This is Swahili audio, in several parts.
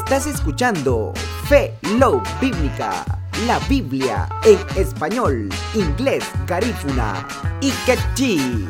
Estás escuchando Fe Love Bíblica, la Biblia en español, inglés, garífuna y quechí.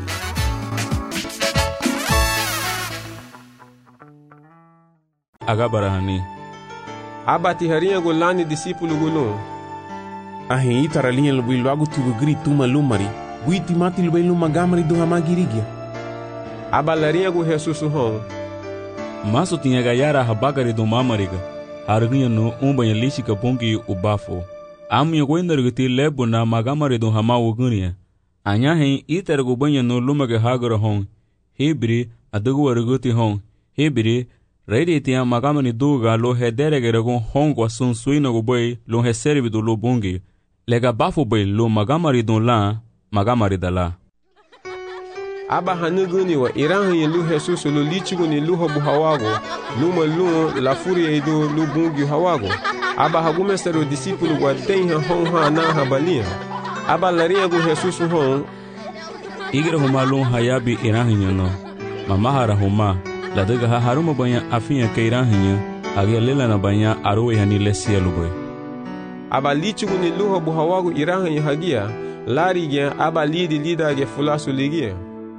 Agabarahani abati harinha golani discípulo gulun ahin itaralinha lubilu agu tibu gritu malumari buiti mati lubilu magamari do hamagirigia abalarinha go Jesus hon maso tinha gayara habagari do mamariga harginha no umbanha lishika pongi ubafo amya goindargati lebo na magamari do hamawo gunia anya hin itargo banha no lumaga hagara hon hebri adagu warguti hon hebri Reidi tinha magamani duga lo hederegere gon hongo asun suina go boy lo heservi do lo bungi lega bafo boy lo magamari don la magamari dala aba hanuguni wa iran lu Jesus lo lichuguni lu hobu hawago luma lu la furia do lu bungi hawago aba hagumestero discípulo wa tenha hon ha na habalia aba laria go Jesus hon igre homa lo hayabi iran no mamahara homa la daga ha haruma banha afinha keiran hinha agia lela na banha aroe hani lesielo boy aba lichuguni lu hobu hawago iran hin hagia lari gen aba lidi lida ge fulaso ligia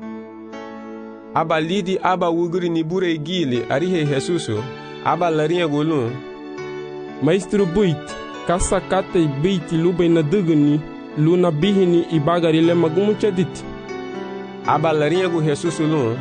aba lidi aba wuguri ni bure gile arihe Jesuso aba larinha golun Maestro buit kasakata e beiti luba na duguni luna bihini ibagari le magumu chadit aba larinha go Jesuso lun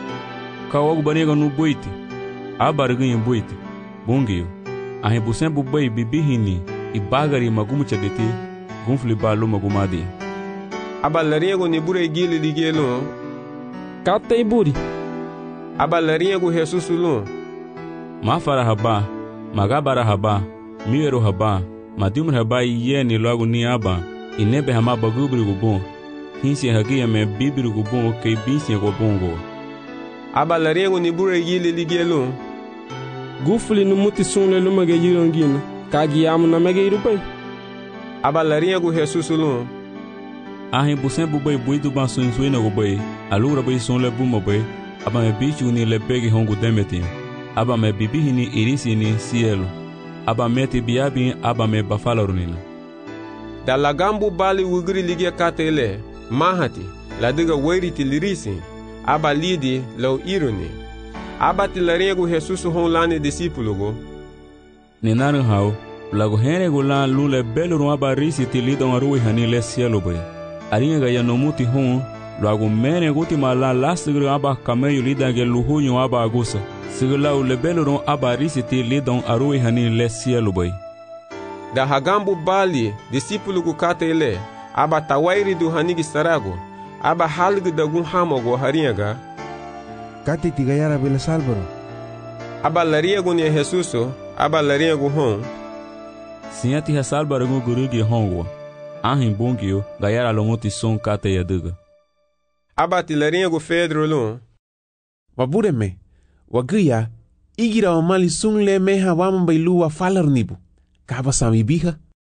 kawagu banega no boite abarganha boite bongio a rebusen bubai bibihini ibagari magumu chadete gunfli balo magumadi abalarinha go nibure gile ligelo kata iburi abalarinha go Jesus lu mafara haba magabara haba miero haba madimur haba yeni logo ni aba inebe hama bagubri go bon hinsi hagia me bibri go bon ke binsi go bongo abalarinha go nibure gile ligelo gufli no muti sunle lumage yirongina kagi amu na mege irupai abalarinha go Jesus lu ahin busen bubai buidu bansun suina go bai alura bai sunle buma bai aba me bichu ni le begi hongo demeti aba me bibihini irisi ni cielo aba meti biabi aba me bafalarunina da lagambu bali wugri ligia katele mahati la diga wairiti lirisi aba lidi lo iruni aba tilarinha go Jesus hon lane discípulo go ninarin hau lago hene go lan lule beluru aba risi tilidon arui hani le cielo bai arinha ga yanomuti hon lago mene guti mala lasgru aba kameyu lidange luhunyo aba agusa sigla ule beluru aba risi tilidon arui hani le cielo bai da hagambu bali discípulo go katele aba tawairi do hanigi sarago aba halgu da gun hamogo harinha ga kate tigayara bela salvaro aba larinha go ni Jesuso aba larinha go hon siati hasalbaro go gurugi hongo ahin bongio gayara lomuti son kate yaduga aba tilarinha go Pedro lu wabureme wagia igira omali sungle meha wama bailu wa falarnibu kaba sami biha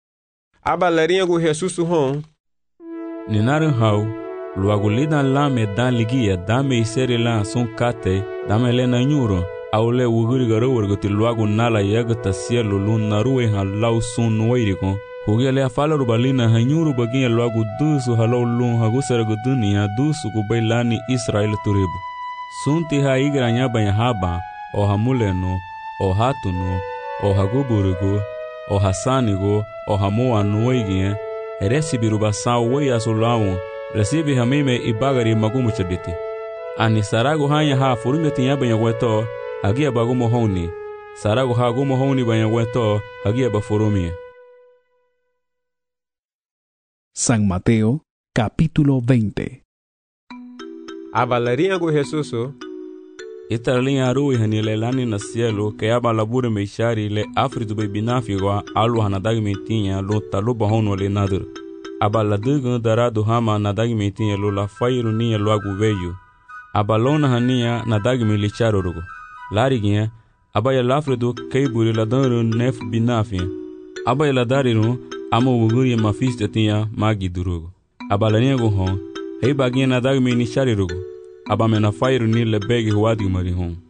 aba larinha go Jesus hon ninarin hau luago lidan lame dan ligia dame iseri lan son kate dame lena nyuro aule wuguri garo wargoti luago nala yagata cielo lun narue han lau son noiriko hugele afalaru balina hanyuru bagia luago dusu halau lun hagusarago dunia dusu kubailani Israel turibu sunti ha igranya banya haba o hamuleno o hatuno o haguburugo o hasanigo o hamoa noigie recibiru basau weya solawo recibi hamime ibagari magumu chaditi ani sarago hanya ha furume tinya banya weto hagia bagumo honi sarago ha gumo honi banya weto hagia bafurumie. San Mateo capítulo 20. Abalarinha go Jesuso italinha arui hanile lani na cielo que aba labure meishari le afritu be binafigo alu hanadag metinha lo taluba hono le nadur aba ladugo darado hama nadag metinha lo la fairu nia lo agu veio aba lona hania nadag me licharo rugo lariginha aba ya lafredo keiburi la danru nef binafia aba ya dariru amo wuguri mafista tinha magi durugo aba lania go hon hei baginha nadag me nichari rugo aba mena fairu ni le begi huadi mari hon